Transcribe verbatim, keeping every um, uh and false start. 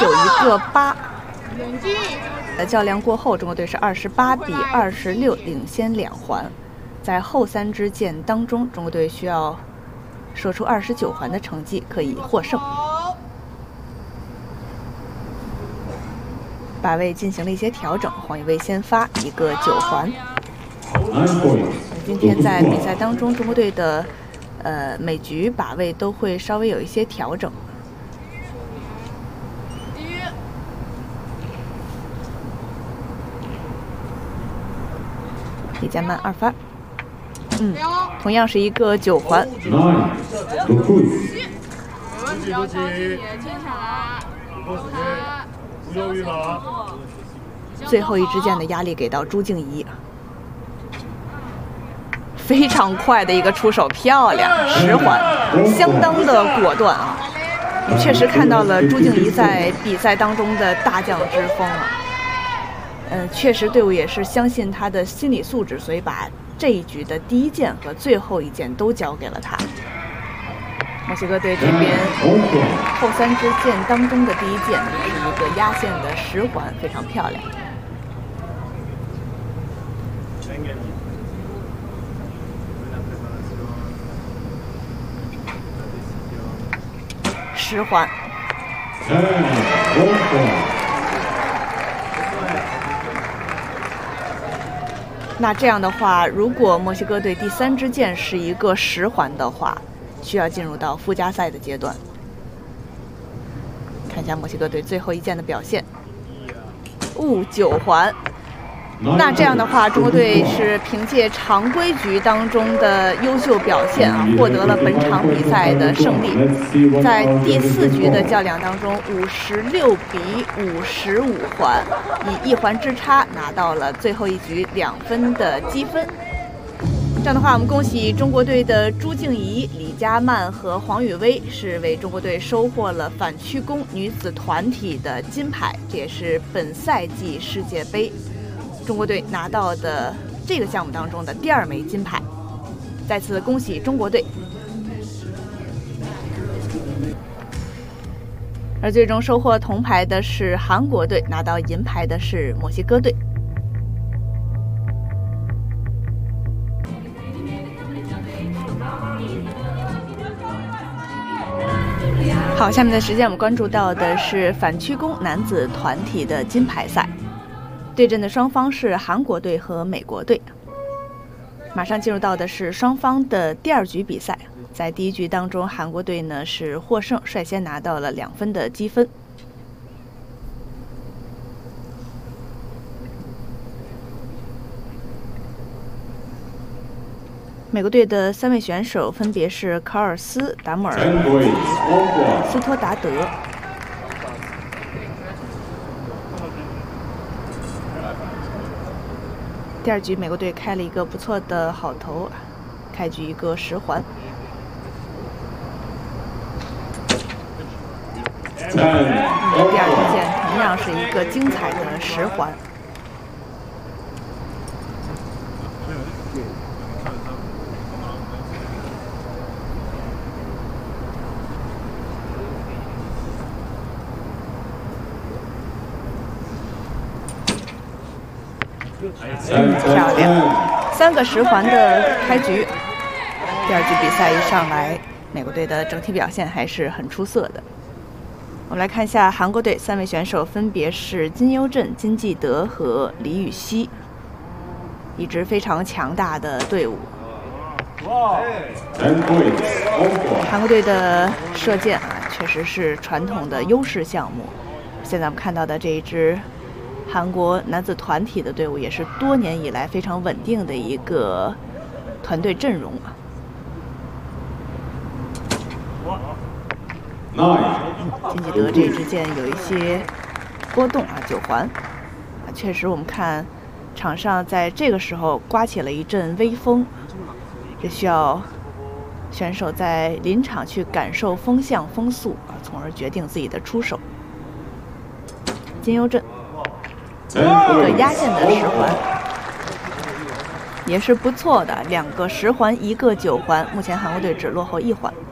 九一个八。在较量过后，中国队是二十八比二十六领先两环。在后三支箭当中，中国队需要射出二十九环的成绩，可以获胜。把位进行了一些调整，黄宇威先发一个九环。今天在比赛当中，中国队的呃每局把位都会稍微有一些调整。李佳曼二发，嗯，同样是一个九环。最后一支箭的压力给到朱静怡，非常快的一个出手，漂亮，十环，相当的果断啊！确实看到了朱静怡在比赛当中的大将之风啊。嗯，确实队伍也是相信他的心理素质，所以把这一局的第一箭和最后一箭都交给了他。墨西哥队这边后三支箭当中的第一箭是一个压线的十环，非常漂亮。十环。那这样的话，如果墨西哥队第三支箭是一个十环的话，需要进入到附加赛的阶段。看一下墨西哥队最后一箭的表现，误九环。那这样的话，中国队是凭借常规局当中的优秀表现啊，获得了本场比赛的胜利。在第四局的较量当中，五十六比五十五环，以一环之差拿到了最后一局两分的积分。这样的话，我们恭喜中国队的朱静怡、李佳曼和黄宇威是为中国队收获了反曲弓女子团体的金牌，这也是本赛季世界杯中国队拿到的这个项目当中的第二枚金牌。再次恭喜中国队。而最终收获铜牌的是韩国队，拿到银牌的是墨西哥队。好，下面的时间我们关注到的是反曲弓男子团体的金牌赛，对阵的双方是韩国队和美国队。马上进入到的是双方的第二局比赛，在第一局当中，韩国队呢是获胜，率先拿到了两分的积分。美国队的三位选手分别是卡尔斯、达姆尔、斯托达德。第二局，美国队开了一个不错的好头，开局一个十环。第二支箭同样是一个精彩的十环。漂亮，三个十环的开局。第二局比赛一上来，美国队的整体表现还是很出色的。我们来看一下韩国队三位选手，分别是金优镇、金继德和李禹锡，一支非常强大的队伍。韩国队的射箭啊，确实是传统的优势项目。现在我们看到的这一支韩国男子团体的队伍，也是多年以来非常稳定的一个团队阵容啊。金继德这支箭有一些波动啊，九环啊，确实我们看场上在这个时候刮起了一阵微风，这需要选手在临场去感受风向风速啊，从而决定自己的出手。金优镇一个压线的十环，也是不错的，两个十环，一个九环，目前韩国队只落后一环。